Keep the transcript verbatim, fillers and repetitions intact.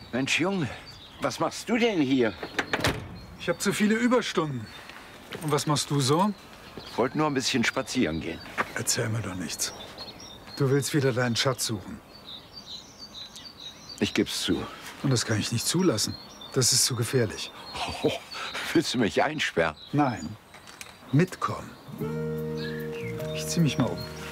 Mensch, Junge, was machst du denn hier? Ich habe zu viele Überstunden. Und was machst du so? Wollte nur ein bisschen spazieren gehen. Erzähl mir doch nichts. Du willst wieder deinen Schatz suchen. Ich geb's zu. Und das kann ich nicht zulassen. Das ist zu gefährlich. Oh, willst du mich einsperren? Nein. Mitkommen. Ich zieh mich mal um.